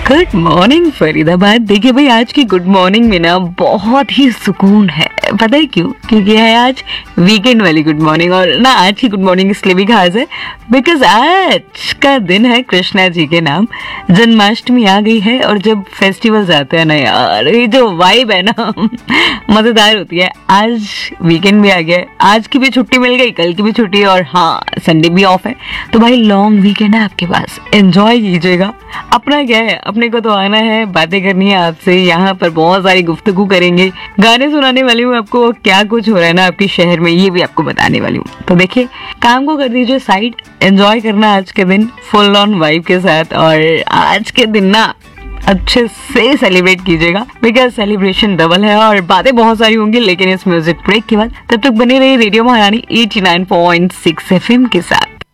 Good morning Faridabad. देखिए भाई, आज की गुड मॉर्निंग में ना बहुत ही सुकून है। पता है क्यों? क्योंकि है आज वीकेंड वाली गुड मॉर्निंग। और ना आज की गुड मॉर्निंग इसलिए भी खास है बिकॉज आज का दिन है कृष्णा जी के नाम। जन्माष्टमी आ गई है और जब फेस्टिवल्स आते हैं ना यार, ये जो वाइब है ना मजेदार होती है। आज वीकेंड भी आ गया है, आज की भी छुट्टी मिल गई, कल की भी छुट्टी है और हाँ संडे भी ऑफ है। तो भाई लॉन्ग वीकेंड है आपके पास, एंजॉय कीजिएगा। अपना क्या है, अपने को तो आना है, बातें करनी है आपसे। यहाँ पर बहुत सारी गुफ्तगू करेंगे, गाने सुनाने वाली हूँ आपको, क्या कुछ हो रहा है ना आपके शहर में ये भी आपको बताने वाली हूँ। तो देखिए, काम को कर दीजिए साइड, एंजॉय करना आज के दिन फुल ऑन वाइब के साथ। और आज के दिन ना अच्छे से सेलिब्रेट कीजिएगा बिकॉज सेलिब्रेशन डबल है और बातें बहुत सारी होंगी, लेकिन इस म्यूजिक ब्रेक के बाद। तब तक बने रहिए रेडियो महारानी 89.6 FM के साथ।